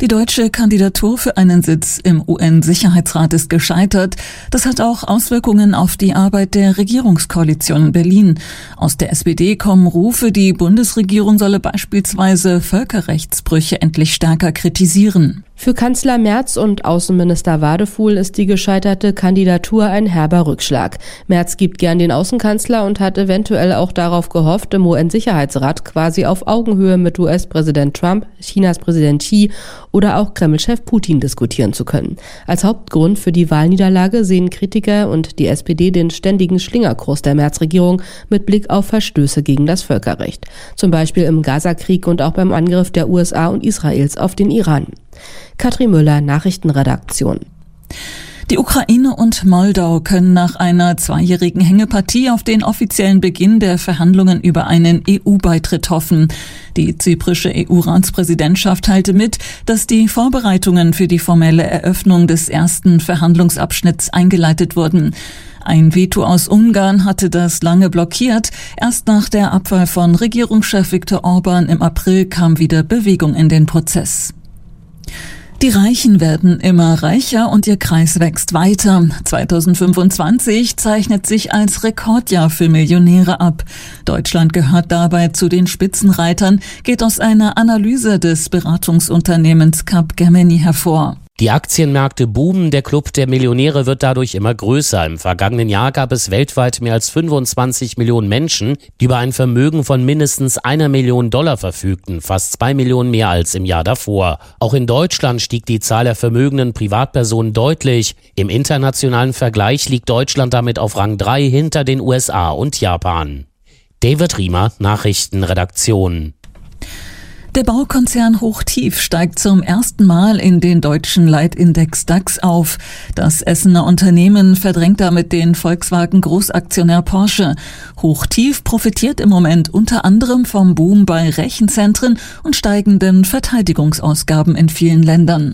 Die deutsche Kandidatur für einen Sitz im UN-Sicherheitsrat ist gescheitert. Das hat auch Auswirkungen auf die Arbeit der Regierungskoalition in Berlin. Aus der SPD kommen Rufe, die Bundesregierung solle beispielsweise Völkerrechtsbrüche endlich stärker kritisieren. Für Kanzler Merz und Außenminister Wadefuhl ist die gescheiterte Kandidatur ein herber Rückschlag. Merz gibt gern den Außenkanzler und hat eventuell auch darauf gehofft, im UN-Sicherheitsrat quasi auf Augenhöhe mit US-Präsident Trump, Chinas Präsident Xi oder auch Kreml-Chef Putin diskutieren zu können. Als Hauptgrund für die Wahlniederlage sehen Kritiker und die SPD den ständigen Schlingerkurs der Merz-Regierung mit Blick auf Verstöße gegen das Völkerrecht. Zum Beispiel im Gaza-Krieg und auch beim Angriff der USA und Israels auf den Iran. Katrin Müller, Nachrichtenredaktion. Die Ukraine und Moldau können nach einer 2-jährigen Hängepartie auf den offiziellen Beginn der Verhandlungen über einen EU-Beitritt hoffen. Die zyprische EU-Ratspräsidentschaft teilte mit, dass die Vorbereitungen für die formelle Eröffnung des ersten Verhandlungsabschnitts eingeleitet wurden. Ein Veto aus Ungarn hatte das lange blockiert. Erst nach der Abwahl von Regierungschef Viktor Orban im April kam wieder Bewegung in den Prozess. Die Reichen werden immer reicher und ihr Kreis wächst weiter. 2025 zeichnet sich als Rekordjahr für Millionäre ab. Deutschland gehört dabei zu den Spitzenreitern, geht aus einer Analyse des Beratungsunternehmens Capgemini hervor. Die Aktienmärkte boomen, der Club der Millionäre wird dadurch immer größer. Im vergangenen Jahr gab es weltweit mehr als 25 Millionen Menschen, die über ein Vermögen von mindestens $1 Million verfügten, fast 2 Millionen mehr als im Jahr davor. Auch in Deutschland stieg die Zahl der vermögenden Privatpersonen deutlich. Im internationalen Vergleich liegt Deutschland damit auf Rang 3 hinter den USA und Japan. David Riemer, Nachrichtenredaktion. Der Baukonzern Hochtief steigt zum ersten Mal in den deutschen Leitindex DAX auf. Das Essener Unternehmen verdrängt damit den Volkswagen-Großaktionär Porsche. Hochtief profitiert im Moment unter anderem vom Boom bei Rechenzentren und steigenden Verteidigungsausgaben in vielen Ländern.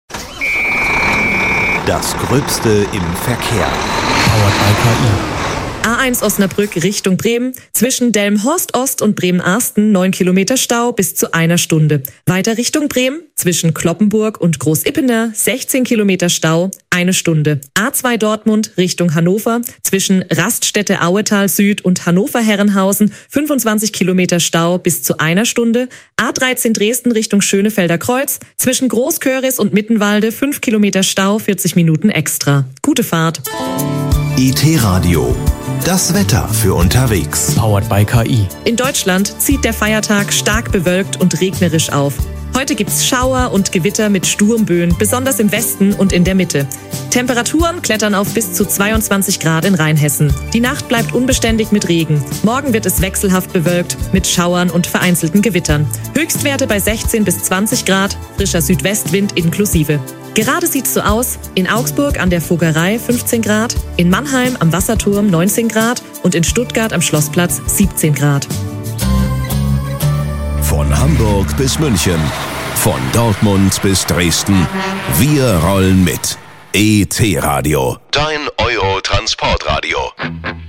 Das Gröbste im Verkehr. Powered by KI. A1 Osnabrück Richtung Bremen. Zwischen Delmenhorst Ost und Bremen-Arsten 9 Kilometer Stau bis zu 1 Stunde. Weiter Richtung Bremen. Zwischen Cloppenburg und Großippener 16 Kilometer Stau, 1 Stunde. A2 Dortmund Richtung Hannover. Zwischen Raststätte Auetal Süd und Hannover Herrenhausen 25 Kilometer Stau bis zu 1 Stunde. A13 Dresden Richtung Schönefelder Kreuz. Zwischen Großköris und Mittenwalde 5 Kilometer Stau, 40 Minuten extra. Gute Fahrt. IT-Radio. Das Wetter für unterwegs. Powered by KI. In Deutschland zieht der Feiertag stark bewölkt und regnerisch auf. Heute gibt's Schauer und Gewitter mit Sturmböen, besonders im Westen und in der Mitte. Temperaturen klettern auf bis zu 22 Grad in Rheinhessen. Die Nacht bleibt unbeständig mit Regen. Morgen wird es wechselhaft bewölkt mit Schauern und vereinzelten Gewittern. Höchstwerte bei 16 bis 20 Grad, frischer Südwestwind inklusive. Gerade sieht's so aus: in Augsburg an der Vogerei 15 Grad, in Mannheim am Wasserturm 19 Grad und in Stuttgart am Schlossplatz 17 Grad. Von Hamburg bis München, von Dortmund bis Dresden, wir rollen mit. ET-Radio, dein Euro-Transportradio.